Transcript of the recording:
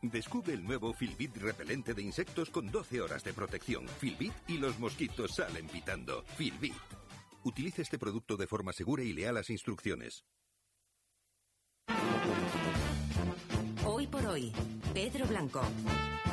Descubre el nuevo Filbit repelente de insectos con 12 horas de protección. Filbit y los mosquitos salen pitando. Filbit. Utilice este producto de forma segura y lea las instrucciones. Hoy por hoy, Pedro Blanco.